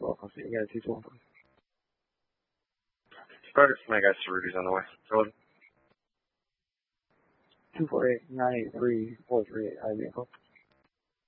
12. I'll see you guys 212. Alright, my guys, Rudy's on the way. Go ahead. 248-983-438, I vehicle.